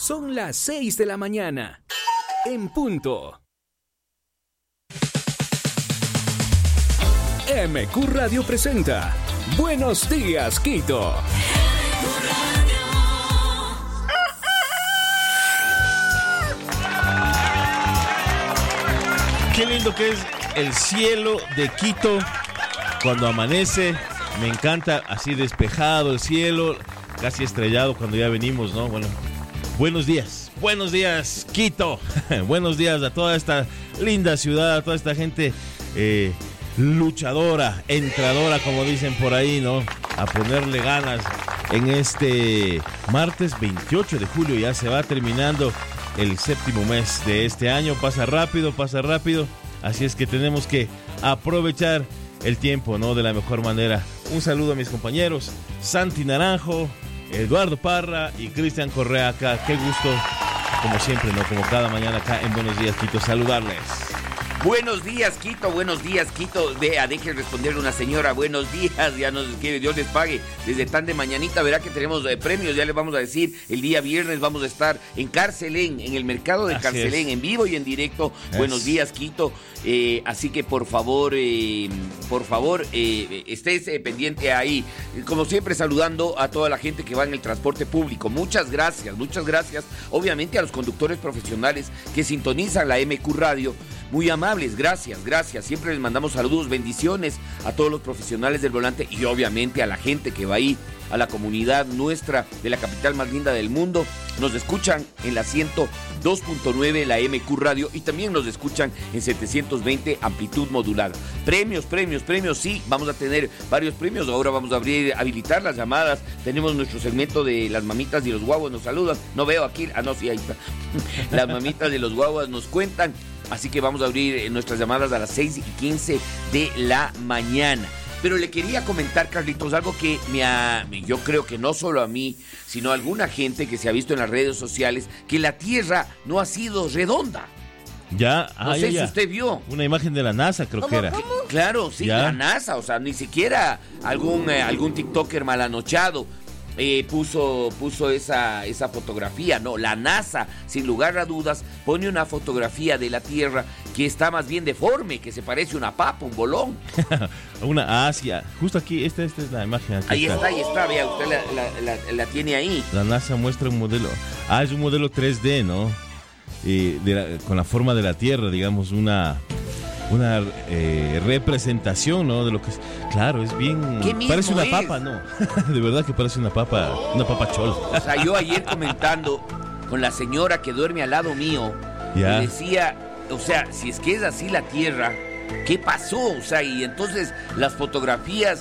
Son las 6 de la mañana. En punto. MQ Radio presenta Buenos Días, Quito. Qué lindo que es el cielo de Quito cuando amanece. Me encanta, así despejado el cielo, casi estrellado cuando ya venimos, ¿no? Bueno, buenos días Quito. Buenos días a toda esta linda ciudad, a toda esta gente luchadora, entradora, como dicen por ahí, ¿no? A ponerle ganas en este martes 28 de julio. Ya se va terminando el séptimo mes de este año. Pasa rápido. Así es que tenemos que aprovechar el tiempo, ¿no? De la mejor manera. Un saludo a mis compañeros Santi Naranjo, Eduardo Parra y Cristian Correa acá. Qué gusto, como siempre, ¿no? Como cada mañana acá en Buenos Días, Quito, saludarles. Buenos días, Quito. Vea, deje responderle una señora. Buenos días, ya nos escribe, Dios les pague. Desde tan de mañanita, verá que tenemos premios, ya les vamos a decir. El día viernes vamos a estar en Carcelén, en el mercado de Carcelén, en vivo y en directo. Buenos días, Quito. Así que por favor, estés pendiente ahí. Como siempre, saludando a toda la gente que va en el transporte público. Muchas gracias. Obviamente a los conductores profesionales que sintonizan la MQ Radio. Muy amables, gracias. Siempre les mandamos saludos, bendiciones a todos los profesionales del volante y obviamente a la gente que va ahí, a la comunidad nuestra de la capital más linda del mundo. Nos escuchan en la 102.9, la MQ Radio, y también nos escuchan en 720 amplitud modulada. Premios, sí, vamos a tener varios premios. Ahora vamos a habilitar las llamadas. Tenemos nuestro segmento de las mamitas y los guaguas, nos saludan. No veo aquí, sí, ahí está. Las mamitas de los guaguas nos cuentan. Así que vamos a abrir nuestras llamadas a las 6:15 de la mañana. Pero le quería comentar, Carlitos, algo que yo creo que no solo a mí, sino a alguna gente que se ha visto en las redes sociales, que la Tierra no ha sido redonda. Ya, no sé si usted vio. Una imagen de la NASA, creo que era. ¿Cómo? Claro, sí, ya. La NASA, o sea, ni siquiera algún TikToker malanochado puso esa fotografía. No, la NASA, sin lugar a dudas, pone una fotografía de la Tierra que está más bien deforme, que se parece a una papa, un bolón. Una Asia. Justo aquí, esta es la imagen. Ahí está, vea, usted la tiene ahí. La NASA muestra un modelo. Es un modelo 3D, ¿no? Con la forma de la Tierra, digamos, una representación, ¿no? De lo que es. Claro, es bien. Parece una papa, ¿no? De verdad que parece una papa chola. O sea, yo ayer comentando con la señora que duerme al lado mío, me decía, o sea, si es que es así la Tierra, ¿qué pasó? O sea, y entonces las fotografías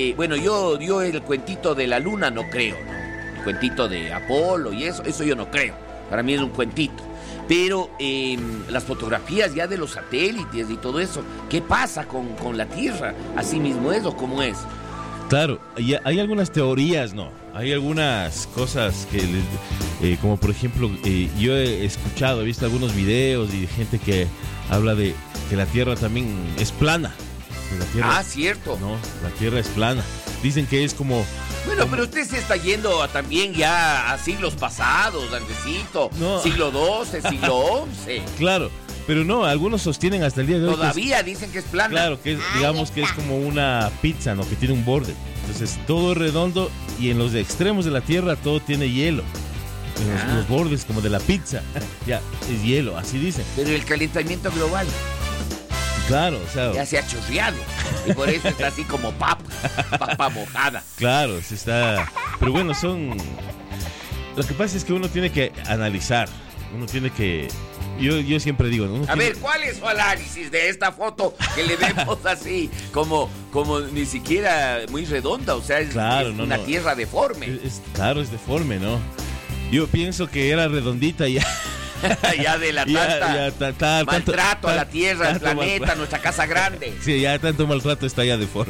yo el cuentito de la Luna no creo, ¿no? El cuentito de Apolo y eso yo no creo. Para mí es un cuentito. Pero las fotografías ya de los satélites y todo eso, ¿qué pasa con la Tierra? ¿Así mismo es o cómo es? Claro, hay algunas teorías, ¿no? Hay algunas cosas que, como por ejemplo, yo he visto algunos videos y gente que habla de que la Tierra también es plana. Cierto. No, la Tierra es plana. Dicen que es como... Bueno, pero usted se está yendo también ya a siglos pasados, Andresito. No. Siglo XII, siglo XI. Claro, pero no, algunos sostienen hasta el día de hoy. Todavía dicen que es plana. Claro, que digamos que es como una pizza, ¿no? Que tiene un borde. Entonces todo es redondo y en los extremos de la Tierra todo tiene hielo. En los bordes como de la pizza, ya, es hielo, así dicen. Pero el calentamiento global. Claro, o sea... Ya se ha chorreado. Y por eso está así como papa mojada. Claro, se está... Pero bueno, Lo que pasa es que uno tiene que analizar. Uno tiene que... Yo siempre digo... ver, ¿cuál es su análisis de esta foto que le vemos así? Como ni siquiera muy redonda. O sea, es una tierra deforme. Claro, es deforme, ¿no? Yo pienso que era redondita y ya... ya de la tanta maltrato a la Tierra, al planeta, nuestra casa grande. Sí, ya tanto maltrato está ya deforme.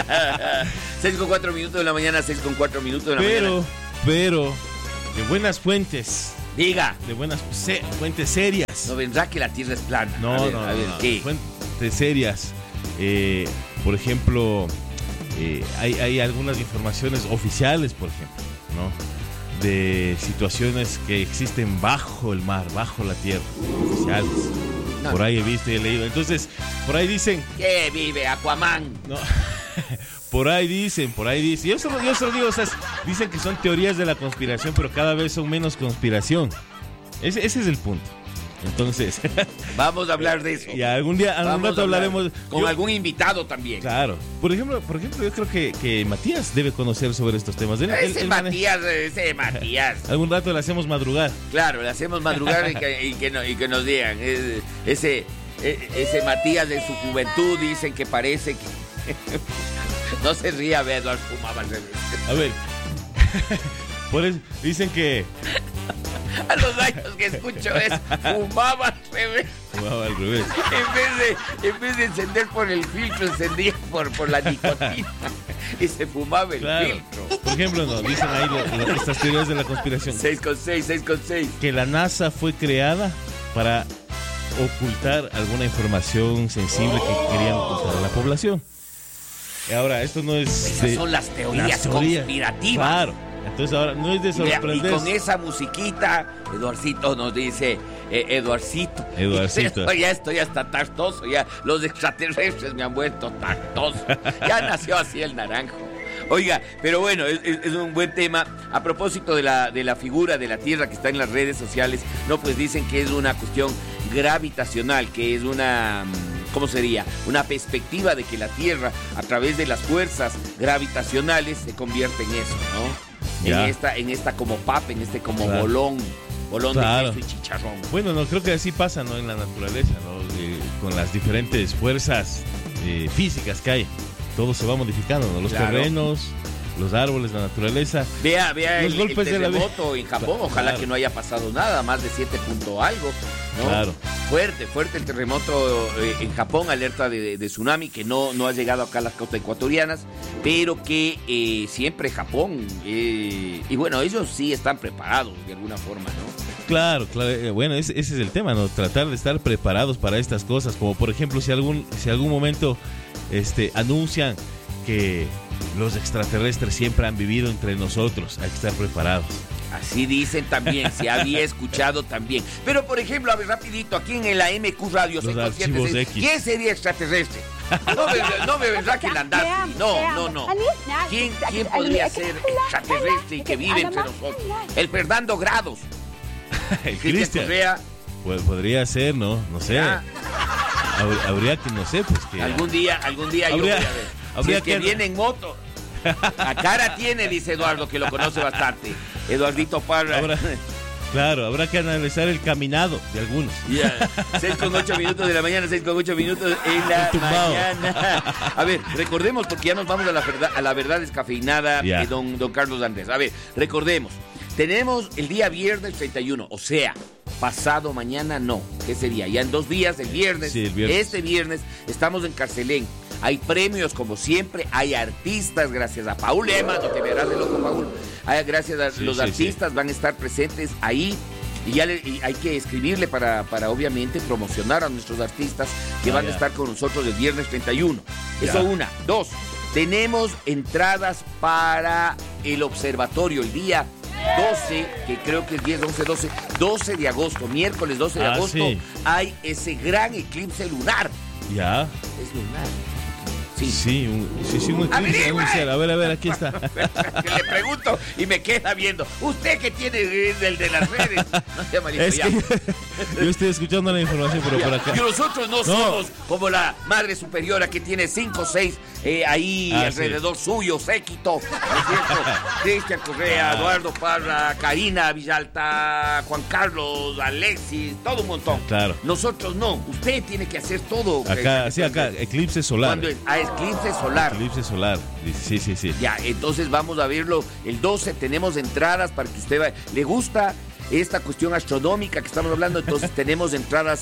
6:04 minutos de la mañana, 6:04 minutos de la mañana. Pero, de buenas fuentes. Diga. De buenas fuentes serias. No vendrá que la Tierra es plana. No, a ver, ¿qué? Fuentes serias. Por ejemplo, hay algunas informaciones oficiales, por ejemplo, ¿no? de situaciones que existen bajo el mar, bajo la tierra, oficiales. No. Por ahí he visto y he leído. Entonces, por ahí dicen... ¿Qué vive Aquaman? No. Por ahí dicen. Yo solo digo, o sea, dicen que son teorías de la conspiración, pero cada vez son menos conspiración. Ese es el punto. Entonces, vamos a hablar de eso. Y algún rato hablaremos con algún invitado también. Claro. Por ejemplo, yo creo que Matías debe conocer sobre estos temas. Ese Matías. Algún rato le hacemos madrugar. Claro, le hacemos madrugar y que nos digan. Ese Matías de su juventud dicen que parece que... No se ría, Eduardo fumaba al revés. A ver. Por eso dicen que... A los años que escucho es fumaba al revés. Fumaba al revés. En vez de encender por el filtro, encendía por la nicotina. Y se fumaba el filtro. Por ejemplo, no, dicen ahí estas teorías de la conspiración. 6,6. Que la NASA fue creada para ocultar alguna información sensible que querían ocultar a la población. Y ahora, esto no es... Esas son las teorías conspirativas. Claro. Entonces ahora no es de sorprender. Y con esa musiquita, Eduardcito nos dice, Eduardcito. Ya estoy hasta tartoso, ya los extraterrestres me han vuelto tartoso. Ya nació así el naranjo. Oiga, pero bueno, es un buen tema. A propósito de la figura de la Tierra que está en las redes sociales, no, pues dicen que es una cuestión gravitacional, que es una... ¿Cómo sería? Una perspectiva de que la Tierra, a través de las fuerzas gravitacionales, se convierte en eso, ¿no? En esta como papa, en este como bolón de queso y chicharrón. Bueno, no creo que así pasa, ¿no? En la naturaleza, ¿no? Con las diferentes fuerzas físicas que hay, todo se va modificando, ¿no? Los terrenos, los árboles, la naturaleza. Vea los golpes el terremoto en Japón, ojalá que no haya pasado nada, más de 7 punto algo, ¿no? Claro. Fuerte el terremoto en Japón, alerta de tsunami que no ha llegado acá a las costas ecuatorianas, pero que siempre Japón, y bueno, ellos sí están preparados de alguna forma, ¿no? Claro, bueno, ese es el tema, ¿no? Tratar de estar preparados para estas cosas, como por ejemplo si algún momento anuncian que los extraterrestres siempre han vivido entre nosotros, hay que estar preparados. Así dicen también, se había escuchado también. Pero, por ejemplo, a ver, rapidito, aquí en la MQ Radio 576, ¿quién sería extraterrestre? No me vendrá que el andar. No. ¿Quién podría ser extraterrestre y que vive entre nosotros? El Fernando Grados. El Cristian. Pues podría ser, ¿no? No sé. Habría que, no sé, pues que... Algún día yo voy a ver. Si es que viene en moto. La cara tiene, dice Eduardo, que lo conoce bastante. Eduardito Parra. Habrá que analizar el caminado de algunos. 6:08 minutos de la mañana, 6:08 minutos en la mañana. A ver, recordemos, porque ya nos vamos a la verdad descafeinada, don Carlos Andrés. A ver, recordemos. Tenemos el día viernes 31, o sea, pasado mañana no. ¿Qué sería? Ya en 2 días, el viernes. Sí, el viernes. Este viernes estamos en Carcelén. Hay premios como siempre, hay artistas, gracias a Paul Ema, no te verás de loco, Paul. Gracias a los artistas van a estar presentes ahí. Y hay que escribirle para obviamente promocionar a nuestros artistas que van a estar con nosotros el viernes 31. Eso una. 2, tenemos entradas para el observatorio el día 12, que creo que es 10, 11, 12 de agosto, miércoles 12 de agosto, hay ese gran eclipse lunar. Ya. Es lunar. Sí, un eclipse anunciar. A ver, aquí está. Que le pregunto y me queda viendo. Usted que tiene el de las redes. No sea malito, yo estoy escuchando la información, pero por acá. Y nosotros no somos como la madre superiora que tiene 5 o 6 ahí alrededor suyo, séquito. ¿No es cierto? Cristian Correa, Eduardo Parra, Karina Villalta, Juan Carlos, Alexis, todo un montón. Claro. Nosotros no. Usted tiene que hacer todo. Acá, eclipse solar. Eclipse solar. Eclipse solar. Sí. Ya, entonces vamos a verlo. El 12 tenemos entradas para que usted vaya. ¿Le gusta esta cuestión astronómica que estamos hablando? Entonces tenemos entradas.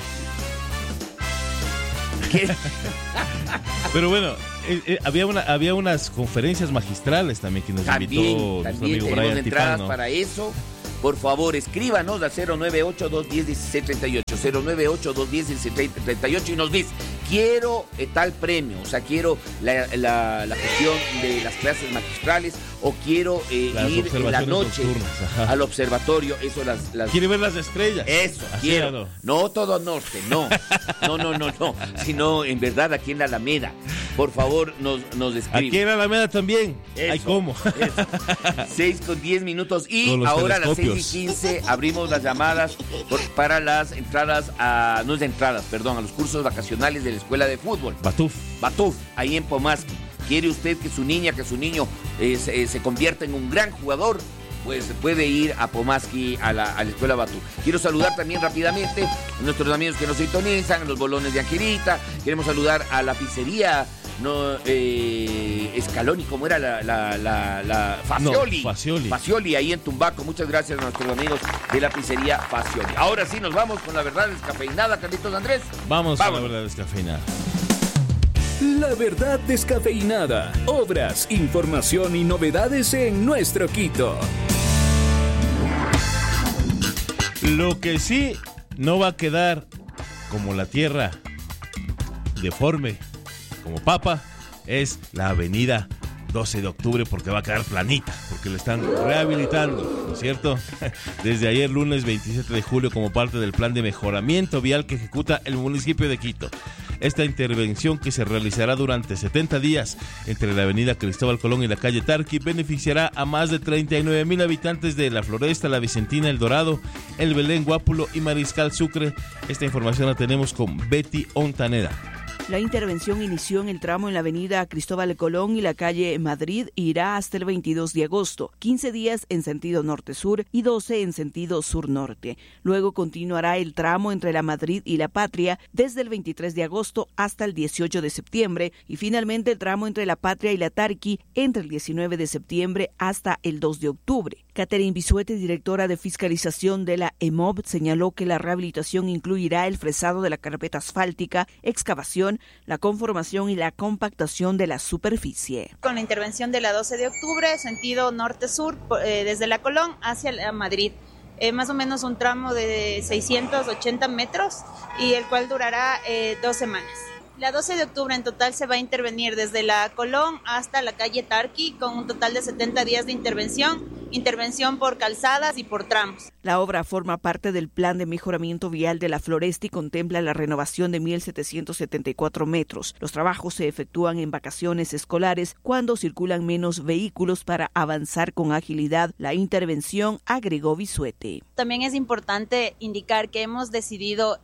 ¿Qué? Pero bueno, había unas conferencias magistrales también que nos invitó nuestro amigo Brian tenemos entradas Tipán, ¿no? para eso. Por favor, escríbanos al 098-210-1638, 098-210-1638 y nos dice, quiero tal premio, o sea, quiero la cuestión de las clases magistrales o quiero ir en la noche al observatorio, eso las... ¿Quiere ver las estrellas? Eso, así quiero. No todo norte, no, sino en verdad aquí en la Alameda. Por favor, nos escriben. Aquí en la Alameda también. Eso, ¿Hay cómo? 6:10 y ahora a las 6:15 abrimos las llamadas para las entradas a los cursos vacacionales de la escuela de fútbol. Batuf, ahí en Pomaski. ¿Quiere usted que su niña, que su niño se convierta en un gran jugador? Pues puede ir a Pomaski, a la escuela Batú. Quiero saludar también rápidamente a nuestros amigos que nos sintonizan, a los bolones de Angelita. Queremos saludar a la pizzería Escaloni, ¿cómo era la Facioli? Facioli, ahí en Tumbaco. Muchas gracias a nuestros amigos de la pizzería Facioli. Ahora sí nos vamos con la verdad descafeinada, Carlitos Andrés. Vamos con la verdad descafeinada. La verdad descafeinada. Obras, información y novedades en nuestro Quito. Lo que sí no va a quedar como la tierra deforme, como papa, es la avenida 12 de octubre, porque va a quedar planita, porque lo están rehabilitando, ¿no es cierto? Desde ayer, lunes 27 de julio, como parte del plan de mejoramiento vial que ejecuta el municipio de Quito. Esta intervención, que se realizará durante 70 días entre la avenida Cristóbal Colón y la calle Tarqui, beneficiará a más de 39,000 habitantes de La Floresta, La Vicentina, El Dorado, El Belén, Guápulo y Mariscal Sucre. Esta información la tenemos con Betty Ontaneda. La intervención inició en el tramo en la avenida Cristóbal Colón y la calle Madrid y irá hasta el 22 de agosto, 15 días en sentido norte-sur y 12 en sentido sur-norte. Luego continuará el tramo entre la Madrid y la Patria desde el 23 de agosto hasta el 18 de septiembre y finalmente el tramo entre la Patria y la Tarqui entre el 19 de septiembre hasta el 2 de octubre. Catherine Bisuete, directora de fiscalización de la EMOB, señaló que la rehabilitación incluirá el fresado de la carpeta asfáltica, excavación, la conformación y la compactación de la superficie. Con la intervención de la 12 de octubre, sentido norte-sur, desde la Colón hacia la Madrid. Más o menos un tramo de 680 metros y el cual durará 2 semanas. La 12 de octubre en total se va a intervenir desde la Colón hasta la calle Tarqui con un total de 70 días de intervención por calzadas y por tramos. La obra forma parte del plan de mejoramiento vial de La Floresta y contempla la renovación de 1.774 metros. Los trabajos se efectúan en vacaciones escolares cuando circulan menos vehículos para avanzar con agilidad la intervención, agregó Bisuete. También es importante indicar que hemos decidido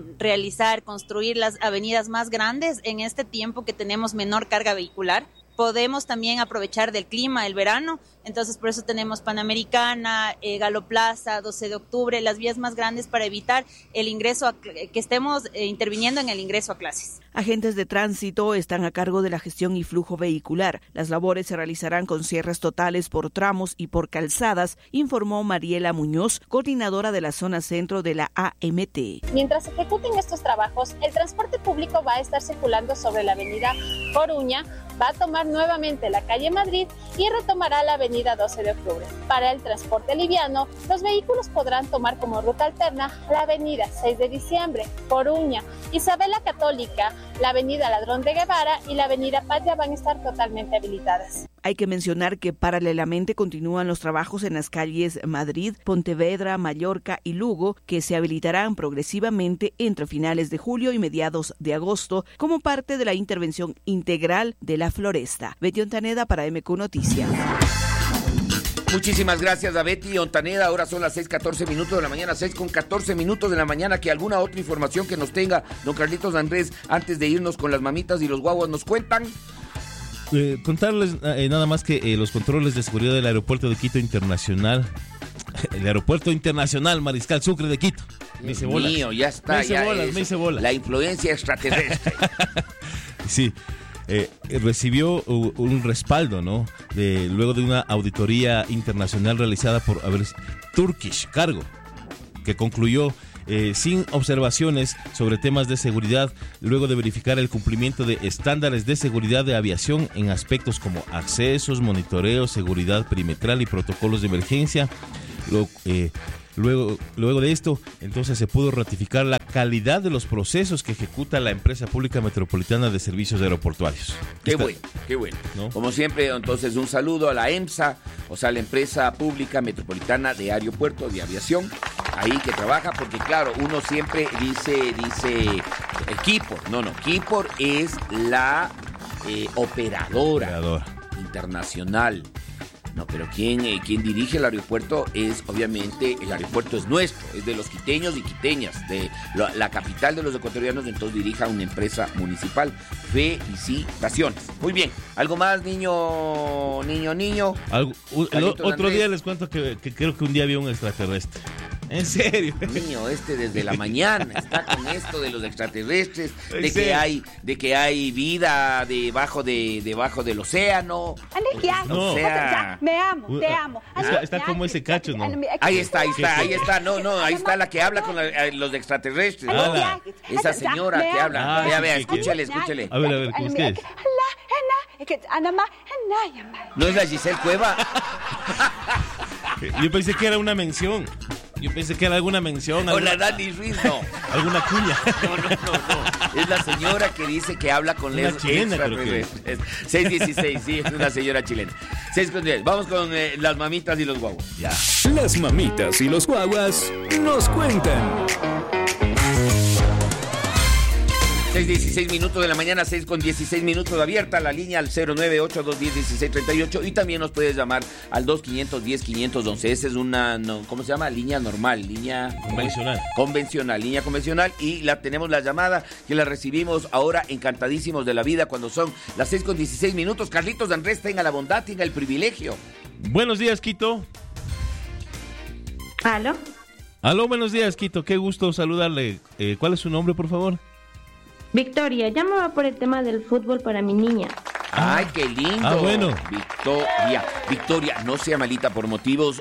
construir las avenidas más grandes en este tiempo que tenemos menor carga vehicular. Podemos también aprovechar del clima, el verano, entonces por eso tenemos Panamericana, Galo Plaza, 12 de octubre, las vías más grandes para evitar el ingreso, que estemos interviniendo en el ingreso a clases. Agentes de tránsito están a cargo de la gestión y flujo vehicular. Las labores se realizarán con cierres totales por tramos y por calzadas, informó Mariela Muñoz, coordinadora de la zona centro de la AMT. Mientras se ejecuten estos trabajos, el transporte público va a estar circulando sobre la avenida Coruña, va a tomar nuevamente la calle Madrid y retomará la avenida 12 de octubre. Para el transporte liviano, los vehículos podrán tomar como ruta alterna la avenida 6 de diciembre, Coruña, Isabel la Católica, la avenida Ladrón de Guevara y la avenida Patria van a estar totalmente habilitadas. Hay que mencionar que paralelamente continúan los trabajos en las calles Madrid, Pontevedra, Mallorca y Lugo, que se habilitarán progresivamente entre finales de julio y mediados de agosto como parte de la intervención integral de La Floresta. Betty Ontaneda para MQ Noticias. Muchísimas gracias a Betty Ontaneda. Ahora son las 6:14 de la mañana, 6:14 de la mañana. Que alguna otra información que nos tenga don Carlitos Andrés antes de irnos con las mamitas y los guaguas nos cuentan. Contarles nada más que los controles de seguridad del aeropuerto de Quito Internacional, el aeropuerto internacional Mariscal Sucre de Quito. Dios mío, ya está. Me hice bolas. La influencia extraterrestre. Sí. Recibió un respaldo, ¿no? Luego de una auditoría internacional realizada por Turkish Cargo, que concluyó sin observaciones sobre temas de seguridad, luego de verificar el cumplimiento de estándares de seguridad de aviación en aspectos como accesos, monitoreo, seguridad perimetral y protocolos de emergencia. Luego de esto, entonces se pudo ratificar la calidad de los procesos que ejecuta la empresa pública metropolitana de servicios aeroportuarios. Qué bueno. ¿No? Como siempre, entonces un saludo a la EMSA, o sea, la empresa pública metropolitana de aeropuerto, de aviación, ahí que trabaja, porque claro, uno siempre dice Kipor. No, Kipor es la operadora internacional. No, pero quien dirige el aeropuerto es, obviamente, el aeropuerto es nuestro, es de los quiteños y quiteñas, de la capital de los ecuatorianos, entonces dirija una empresa municipal. Felicitaciones. Muy bien. ¿Algo más, niño? Otro día les cuento que creo que un día vi un extraterrestre. ¿En serio? Niño, desde la mañana está con esto de los extraterrestres, de que hay vida debajo del océano. No. O sea, me amo, te amo. Está como ese cacho, ¿no? Ahí está. No, ahí está la que habla con los extraterrestres. Esa señora que habla. Vea, escúchale. A ver, ¿cómo es que es? ¿No es la Giselle Cueva? Yo pensé que era una mención. Alguna mención. O la Dani Ruiz, no. Alguna cuña. No. Es la señora que dice que habla con los extraterrestres. 6:16, sí, es una señora chilena. 6:10. Vamos con las mamitas y los guaguas. Ya. Las mamitas y los guaguas nos cuentan. 6:16 minutos de la mañana, 6:16 minutos, abierta la línea al 098-210-1638 y también nos puedes llamar al 2510-511. Esa es una, ¿cómo se llama? Línea normal, línea convencional, línea convencional, y tenemos la llamada que la recibimos ahora encantadísimos de la vida cuando son las 6:16 minutos. Carlitos Andrés, tenga la bondad, tenga el privilegio. Buenos días, Quito. Aló, buenos días, Quito, qué gusto saludarle. ¿Cuál es su nombre, por favor? Victoria, llamaba por el tema del fútbol para mi niña. ¡Ay, qué lindo! Bueno. Victoria, no sea malita por motivos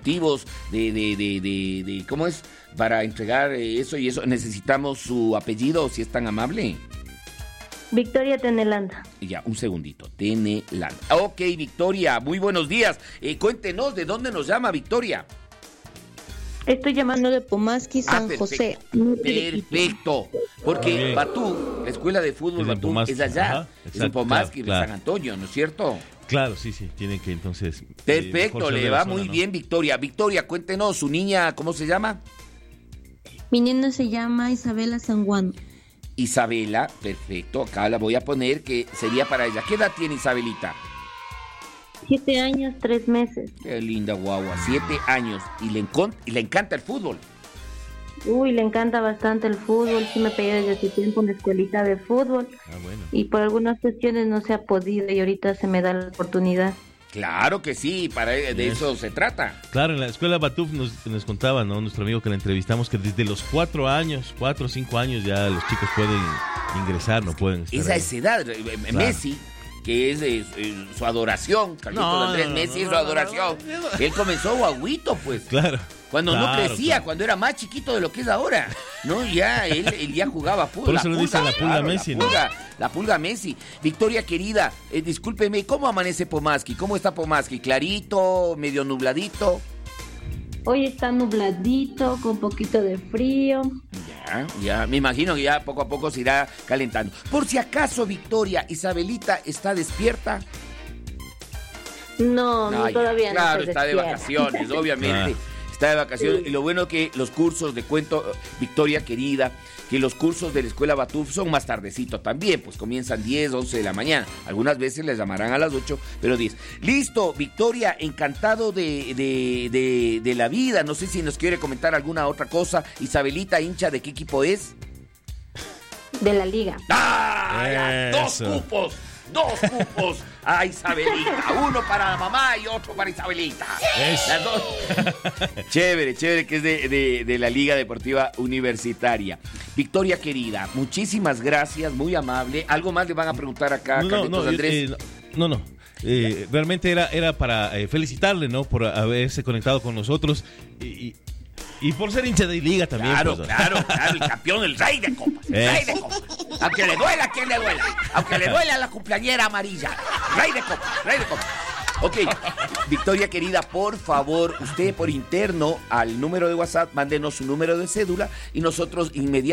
de ¿cómo es? Para entregar eso y eso, necesitamos su apellido, si es tan amable. Victoria Tenelanda. Ya, un segundito, Tenelanda. Ok, Victoria, muy buenos días. Cuéntenos, ¿de dónde nos llama, Victoria? Estoy llamando de Pomaski, San José. Perfecto. Porque Batú, la escuela de fútbol Batú, es allá. Ajá, es en Pomaski, de San Antonio, ¿no es cierto? Claro, sí, tienen que entonces... Perfecto, le va muy bien, Victoria. Victoria, cuéntenos, su niña, ¿cómo se llama? Mi niña se llama Isabela Sanguano. Isabela, perfecto, acá la voy a poner, que sería para ella. ¿Qué edad tiene Isabelita? 7 años, 3 meses. Qué linda guagua, 7 años. Y le encanta el fútbol. Uy, le encanta bastante el fútbol. Sí me pedí desde hace tiempo una escuelita de fútbol. Bueno. Y por algunas cuestiones no se ha podido y ahorita se me da la oportunidad. Claro que sí, de eso se trata. Claro, en la escuela Batuf nos contaba, ¿no? Nuestro amigo que la entrevistamos, que desde los 4 o 5 años ya los chicos pueden ingresar, no pueden estar esa ahí. es edad. Messi, que es su adoración, Carlitos Andrés Messi es su adoración. Él comenzó guaguito, pues. Claro. Cuando no crecía, cuando era más chiquito de lo que es ahora. No, ya él ya jugaba fútbol. Por eso le dicen la pulga Messi, ¿no? La pulga Messi. Victoria querida, discúlpeme, ¿cómo amanece Pomaski? ¿Cómo está Pomaski? ¿Clarito, medio nubladito? Hoy está nubladito, con poquito de frío. Ya, me imagino que ya poco a poco se irá calentando. Por si acaso, Victoria, ¿Isabelita está despierta? No, todavía no. Claro, está de vacaciones, obviamente. Está de vacaciones. Y lo bueno que los cursos de cuento, Victoria querida, que los cursos de la escuela Batuf son más tardecito también, pues comienzan 10, 11 de la mañana. Algunas veces les llamarán a las 8, pero 10. Listo, Victoria, encantado de la vida. No sé si nos quiere comentar alguna otra cosa. Isabelita, hincha, ¿de qué equipo es? De la Liga. ¡Dos cupos! A Isabelita, uno para la mamá y otro para Isabelita. Las dos. Chévere, que es de la Liga Deportiva Universitaria. Victoria querida, muchísimas gracias, muy amable. ¿Algo más le van a preguntar acá a Carlitos Andrés? No. Realmente era para felicitarle, ¿no? Por haberse conectado con nosotros y por ser hincha de Liga también. Claro, el campeón, el rey de copas. Rey de copas. Aunque le duela, ¿a quién le duela? Aunque le duela a la cumpleañera amarilla. Rey de copas. Ok, Victoria querida, por favor, usted por interno al número de WhatsApp, mándenos su número de cédula y nosotros inmediatamente